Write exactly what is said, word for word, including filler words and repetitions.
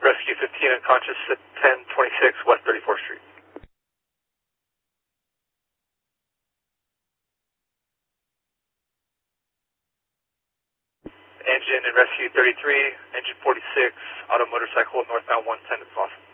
Rescue fifteen unconscious at ten twenty-six West thirty-fourth Street. Engine in Rescue thirty-three, engine forty-six, auto motorcycle northbound one ten to Boston.